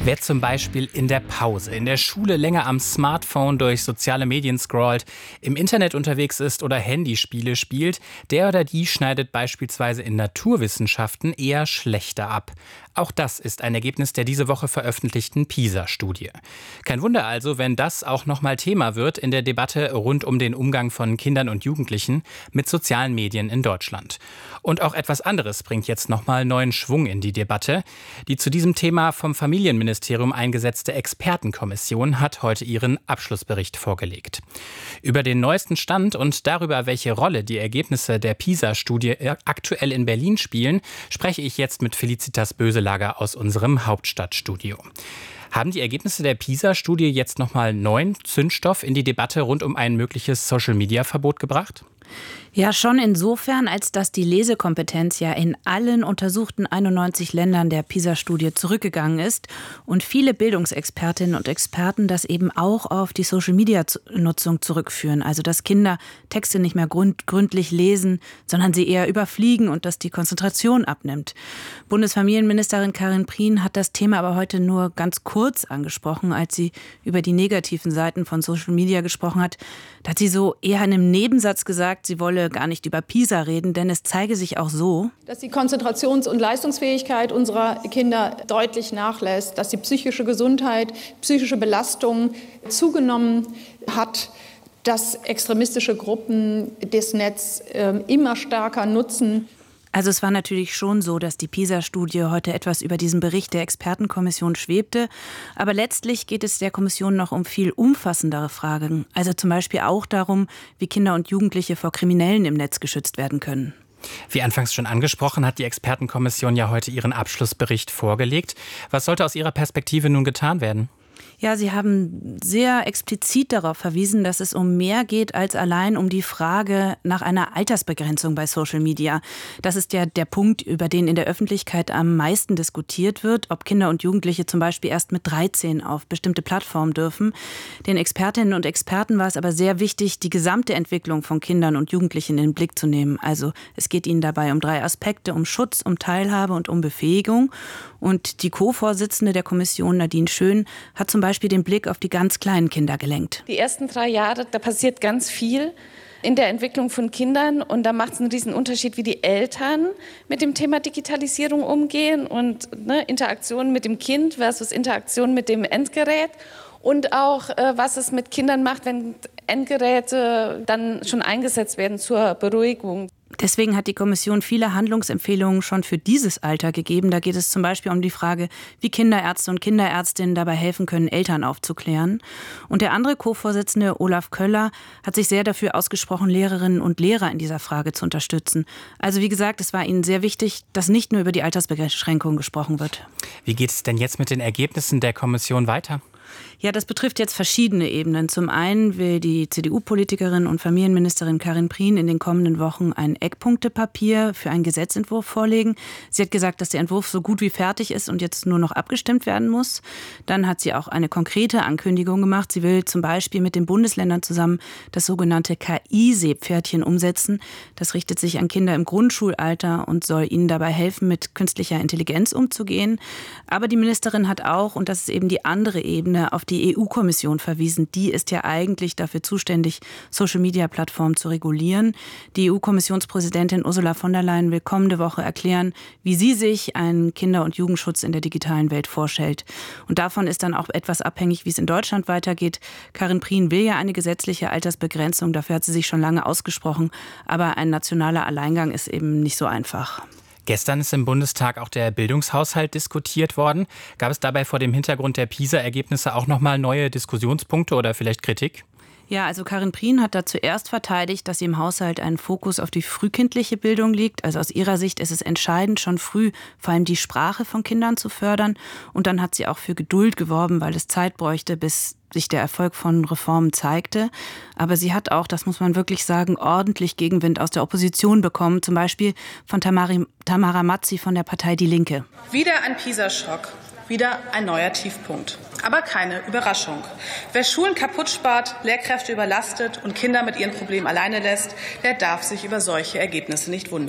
Wer zum Beispiel in der Pause, in der Schule länger am Smartphone durch soziale Medien scrollt, im Internet unterwegs ist oder Handyspiele spielt, der oder die schneidet beispielsweise in Naturwissenschaften eher schlechter ab. Auch das ist ein Ergebnis der diese Woche veröffentlichten PISA-Studie. Kein Wunder also, wenn das auch nochmal Thema wird in der Debatte rund um den Umgang von Kindern und Jugendlichen mit sozialen Medien in Deutschland. Und auch etwas anderes bringt jetzt nochmal neuen Schwung in die Debatte. Die zu diesem Thema vom Familienministerium eingesetzte Expertenkommission hat heute ihren Abschlussbericht vorgelegt. Über den neuesten Stand und darüber, welche Rolle die Ergebnisse der PISA-Studie aktuell in Berlin spielen, spreche ich jetzt mit Felicitas Böselager aus unserem Hauptstadtstudio. Haben die Ergebnisse der PISA-Studie jetzt nochmal neuen Zündstoff in die Debatte rund um ein mögliches Social-Media-Verbot gebracht? Ja, schon insofern, als dass die Lesekompetenz ja in allen untersuchten 91 Ländern der PISA-Studie zurückgegangen ist und viele Bildungsexpertinnen und Experten das eben auch auf die Social-Media-Nutzung zurückführen. Also, dass Kinder Texte nicht mehr gründlich lesen, sondern sie eher überfliegen und dass die Konzentration abnimmt. Bundesfamilienministerin Karin Prien hat das Thema aber heute nur ganz kurz angesprochen, als sie über die negativen Seiten von Social-Media gesprochen hat. Da hat sie so eher in einem Nebensatz gesagt, sie wolle gar nicht über PISA reden, denn es zeige sich auch so, dass die Konzentrations- und Leistungsfähigkeit unserer Kinder deutlich nachlässt, dass die psychische Gesundheit, psychische Belastung zugenommen hat, dass extremistische Gruppen das Netz immer stärker nutzen. Also es war natürlich schon so, dass die PISA-Studie heute etwas über diesen Bericht der Expertenkommission schwebte. Aber letztlich geht es der Kommission noch um viel umfassendere Fragen. Also zum Beispiel auch darum, wie Kinder und Jugendliche vor Kriminellen im Netz geschützt werden können. Wie anfangs schon angesprochen, hat die Expertenkommission ja heute ihren Abschlussbericht vorgelegt. Was sollte aus Ihrer Perspektive nun getan werden? Ja, Sie haben sehr explizit darauf verwiesen, dass es um mehr geht als allein um die Frage nach einer Altersbegrenzung bei Social Media. Das ist ja der Punkt, über den in der Öffentlichkeit am meisten diskutiert wird, ob Kinder und Jugendliche zum Beispiel erst mit 13 auf bestimmte Plattformen dürfen. Den Expertinnen und Experten war es aber sehr wichtig, die gesamte Entwicklung von Kindern und Jugendlichen in den Blick zu nehmen. Also es geht ihnen dabei um 3 Aspekte, um Schutz, um Teilhabe und um Befähigung. Und die Co-Vorsitzende der Kommission, Nadine Schön, hat zum Beispiel den Blick auf die ganz kleinen Kinder gelenkt. Die ersten 3 Jahre, da passiert ganz viel in der Entwicklung von Kindern. Und da macht es einen riesen Unterschied, wie die Eltern mit dem Thema Digitalisierung umgehen und Interaktion mit dem Kind versus Interaktion mit dem Endgerät. Und auch, was es mit Kindern macht, wenn Endgeräte dann schon eingesetzt werden zur Beruhigung. Deswegen hat die Kommission viele Handlungsempfehlungen schon für dieses Alter gegeben. Da geht es zum Beispiel um die Frage, wie Kinderärzte und Kinderärztinnen dabei helfen können, Eltern aufzuklären. Und der andere Co-Vorsitzende, Olaf Köller, hat sich sehr dafür ausgesprochen, Lehrerinnen und Lehrer in dieser Frage zu unterstützen. Also wie gesagt, es war ihnen sehr wichtig, dass nicht nur über die Altersbeschränkung gesprochen wird. Wie geht es denn jetzt mit den Ergebnissen der Kommission weiter? Ja, das betrifft jetzt verschiedene Ebenen. Zum einen will die CDU-Politikerin und Familienministerin Karin Prien in den kommenden Wochen ein Eckpunktepapier für einen Gesetzentwurf vorlegen. Sie hat gesagt, dass der Entwurf so gut wie fertig ist und jetzt nur noch abgestimmt werden muss. Dann hat sie auch eine konkrete Ankündigung gemacht. Sie will zum Beispiel mit den Bundesländern zusammen das sogenannte KI-Seepferdchen umsetzen. Das richtet sich an Kinder im Grundschulalter und soll ihnen dabei helfen, mit künstlicher Intelligenz umzugehen. Aber die Ministerin hat auch, und das ist eben die andere Ebene, auf die EU-Kommission verwiesen. Die ist ja eigentlich dafür zuständig, Social-Media-Plattformen zu regulieren. Die EU-Kommissionspräsidentin Ursula von der Leyen will kommende Woche erklären, wie sie sich einen Kinder- und Jugendschutz in der digitalen Welt vorstellt. Und davon ist dann auch etwas abhängig, wie es in Deutschland weitergeht. Karin Prien will ja eine gesetzliche Altersbegrenzung. Dafür hat sie sich schon lange ausgesprochen. Aber ein nationaler Alleingang ist eben nicht so einfach. Gestern ist im Bundestag auch der Bildungshaushalt diskutiert worden. Gab es dabei vor dem Hintergrund der PISA-Ergebnisse auch nochmal neue Diskussionspunkte oder vielleicht Kritik? Ja, also Karin Prien hat da zuerst verteidigt, dass im Haushalt ein Fokus auf die frühkindliche Bildung liegt. Also aus ihrer Sicht ist es entscheidend, schon früh vor allem die Sprache von Kindern zu fördern. Und dann hat sie auch für Geduld geworben, weil es Zeit bräuchte, bis sich der Erfolg von Reformen zeigte. Aber sie hat auch, das muss man wirklich sagen, ordentlich Gegenwind aus der Opposition bekommen. Zum Beispiel von Tamara Mazzi von der Partei Die Linke. Wieder ein PISA-Schock. Wieder ein neuer Tiefpunkt. Aber keine Überraschung. Wer Schulen kaputt spart, Lehrkräfte überlastet und Kinder mit ihren Problemen alleine lässt, der darf sich über solche Ergebnisse nicht wundern.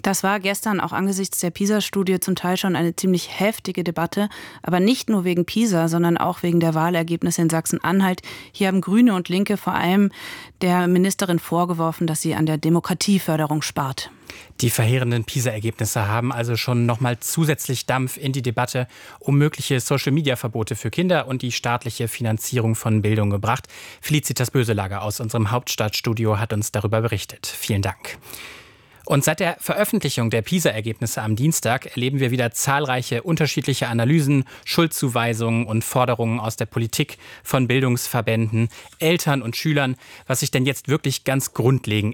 Das war gestern auch angesichts der PISA-Studie zum Teil schon eine ziemlich heftige Debatte, aber nicht nur wegen PISA, sondern auch wegen der Wahlergebnisse in Sachsen-Anhalt. Hier haben Grüne und Linke vor allem der Ministerin vorgeworfen, dass sie an der Demokratieförderung spart. Die verheerenden PISA-Ergebnisse haben also schon nochmal zusätzlich Dampf in die Debatte um mögliche Social-Media-Verbote für Kinder und die staatliche Finanzierung von Bildung gebracht. Felicitas Böselager aus unserem Hauptstadtstudio hat uns darüber berichtet. Vielen Dank. Und seit der Veröffentlichung der PISA-Ergebnisse am Dienstag erleben wir wieder zahlreiche unterschiedliche Analysen, Schuldzuweisungen und Forderungen aus der Politik, von Bildungsverbänden, Eltern und Schülern, was sich denn jetzt wirklich ganz grundlegend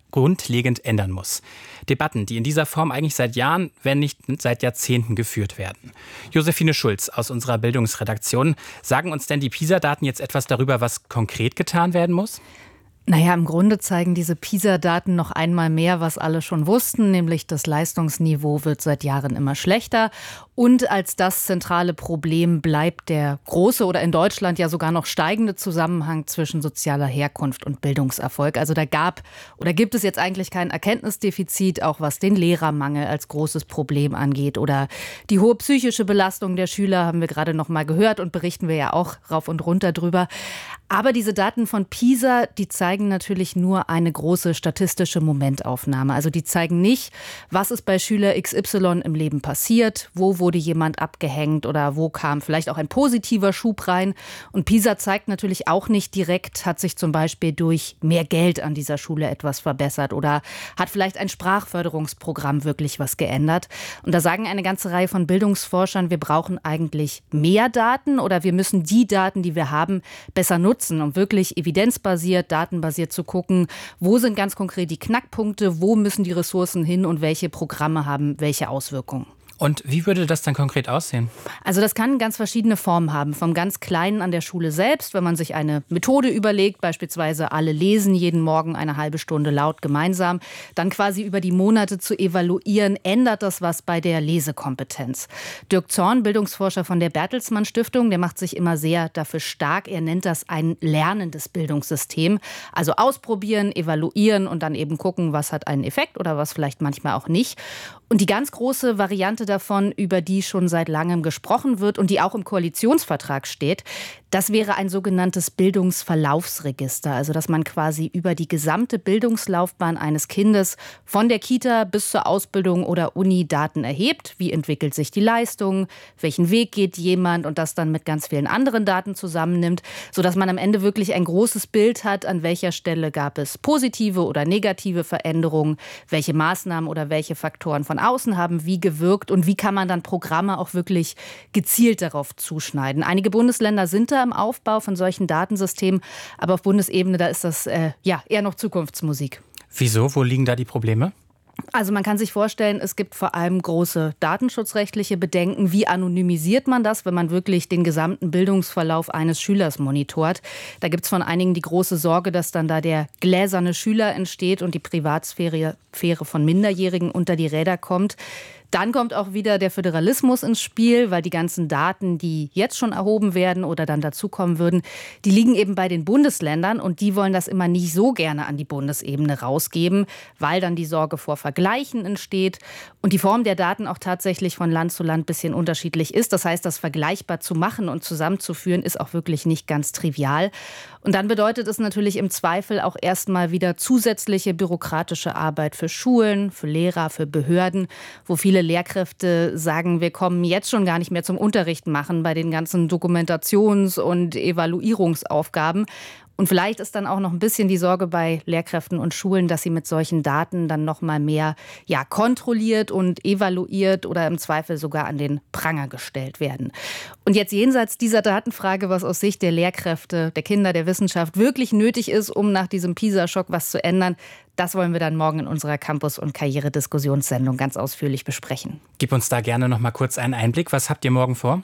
ändern muss. Debatten, die in dieser Form eigentlich seit Jahren, wenn nicht seit Jahrzehnten geführt werden. Josephine Schulz aus unserer Bildungsredaktion, sagen uns denn die PISA-Daten jetzt etwas darüber, was konkret getan werden muss? Naja, im Grunde zeigen diese PISA-Daten noch einmal mehr, was alle schon wussten, nämlich das Leistungsniveau wird seit Jahren immer schlechter. Und als das zentrale Problem bleibt der große oder in Deutschland ja sogar noch steigende Zusammenhang zwischen sozialer Herkunft und Bildungserfolg. Also da gibt es jetzt eigentlich kein Erkenntnisdefizit, auch was den Lehrermangel als großes Problem angeht. Oder die hohe psychische Belastung der Schüler haben wir gerade noch mal gehört und berichten wir ja auch rauf und runter drüber. Aber diese Daten von PISA, die zeigen natürlich nur eine große statistische Momentaufnahme. Also die zeigen nicht, was ist bei Schüler XY im Leben passiert, wo wurde jemand abgehängt oder wo kam vielleicht auch ein positiver Schub rein. Und PISA zeigt natürlich auch nicht direkt, hat sich zum Beispiel durch mehr Geld an dieser Schule etwas verbessert oder hat vielleicht ein Sprachförderungsprogramm wirklich was geändert. Und da sagen eine ganze Reihe von Bildungsforschern, wir brauchen eigentlich mehr Daten oder wir müssen die Daten, die wir haben, besser nutzen, um wirklich evidenzbasiert, datenbasiert zu gucken, wo sind ganz konkret die Knackpunkte, wo müssen die Ressourcen hin und welche Programme haben welche Auswirkungen. Und wie würde das dann konkret aussehen? Also das kann ganz verschiedene Formen haben. Vom ganz Kleinen an der Schule selbst, wenn man sich eine Methode überlegt, beispielsweise alle lesen jeden Morgen eine halbe Stunde laut gemeinsam, dann quasi über die Monate zu evaluieren, ändert das was bei der Lesekompetenz. Dirk Zorn, Bildungsforscher von der Bertelsmann Stiftung, der macht sich immer sehr dafür stark. Er nennt das ein lernendes Bildungssystem. Also ausprobieren, evaluieren und dann eben gucken, was hat einen Effekt oder was vielleicht manchmal auch nicht. Und die ganz große Variante davon, über die schon seit langem gesprochen wird und die auch im Koalitionsvertrag steht, das wäre ein sogenanntes Bildungsverlaufsregister. Also dass man quasi über die gesamte Bildungslaufbahn eines Kindes von der Kita bis zur Ausbildung oder Uni Daten erhebt. Wie entwickelt sich die Leistung? Welchen Weg geht jemand? Und das dann mit ganz vielen anderen Daten zusammennimmt, sodass man am Ende wirklich ein großes Bild hat, an welcher Stelle gab es positive oder negative Veränderungen, welche Maßnahmen oder welche Faktoren von außen haben wie gewirkt und wie kann man dann Programme auch wirklich gezielt darauf zuschneiden. Einige Bundesländer sind da im Aufbau von solchen Datensystemen, aber auf Bundesebene, da ist das eher noch Zukunftsmusik. Wieso? Wo liegen da die Probleme? Also man kann sich vorstellen, es gibt vor allem große datenschutzrechtliche Bedenken. Wie anonymisiert man das, wenn man wirklich den gesamten Bildungsverlauf eines Schülers monitort? Da gibt es von einigen die große Sorge, dass dann da der gläserne Schüler entsteht und die Privatsphäre von Minderjährigen unter die Räder kommt. Dann kommt auch wieder der Föderalismus ins Spiel, weil die ganzen Daten, die jetzt schon erhoben werden oder dann dazukommen würden, die liegen eben bei den Bundesländern und die wollen das immer nicht so gerne an die Bundesebene rausgeben, weil dann die Sorge vor Vergleichen entsteht und die Form der Daten auch tatsächlich von Land zu Land ein bisschen unterschiedlich ist. Das heißt, das vergleichbar zu machen und zusammenzuführen, ist auch wirklich nicht ganz trivial. Und dann bedeutet es natürlich im Zweifel auch erstmal wieder zusätzliche bürokratische Arbeit für Schulen, für Lehrer, für Behörden, wo viele Lehrkräfte sagen, wir kommen jetzt schon gar nicht mehr zum Unterricht machen bei den ganzen Dokumentations- und Evaluierungsaufgaben. Und vielleicht ist dann auch noch ein bisschen die Sorge bei Lehrkräften und Schulen, dass sie mit solchen Daten dann noch mal mehr kontrolliert und evaluiert oder im Zweifel sogar an den Pranger gestellt werden. Und jetzt jenseits dieser Datenfrage, was aus Sicht der Lehrkräfte, der Kinder, der Wissenschaft wirklich nötig ist, um nach diesem PISA-Schock was zu ändern, das wollen wir dann morgen in unserer Campus- und Karriere-Diskussionssendung ganz ausführlich besprechen. Gib uns da gerne noch mal kurz einen Einblick. Was habt ihr morgen vor?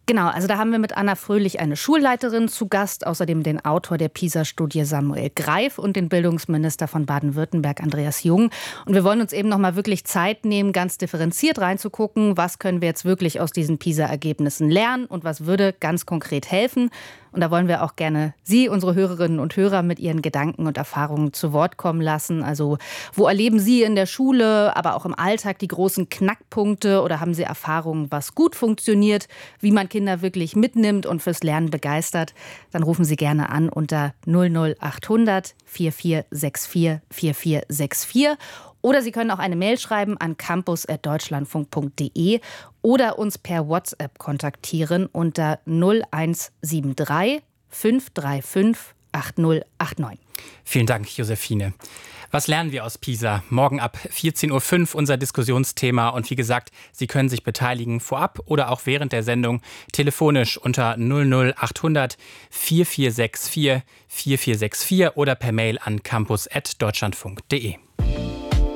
Genau, also da haben wir mit Anna Fröhlich eine Schulleiterin zu Gast, außerdem den Autor der PISA-Studie Samuel Greif und den Bildungsminister von Baden-Württemberg Andreas Jung. Und wir wollen uns eben noch mal wirklich Zeit nehmen, ganz differenziert reinzugucken, was können wir jetzt wirklich aus diesen PISA-Ergebnissen lernen und was würde ganz konkret helfen. Und da wollen wir auch gerne Sie, unsere Hörerinnen und Hörer, mit Ihren Gedanken und Erfahrungen zu Wort kommen lassen. Also wo erleben Sie in der Schule, aber auch im Alltag die großen Knackpunkte oder haben Sie Erfahrungen, was gut funktioniert, wie man Kinder wirklich mitnimmt und fürs Lernen begeistert? Dann rufen Sie gerne an unter 00800 4464 4464. Oder Sie können auch eine Mail schreiben an campus@deutschlandfunk.de oder uns per WhatsApp kontaktieren unter 0173 535 8089. Vielen Dank, Josephine. Was lernen wir aus PISA? Morgen ab 14.05 Uhr unser Diskussionsthema. Und wie gesagt, Sie können sich beteiligen vorab oder auch während der Sendung telefonisch unter 00800 4464 4464 oder per Mail an campus@deutschlandfunk.de.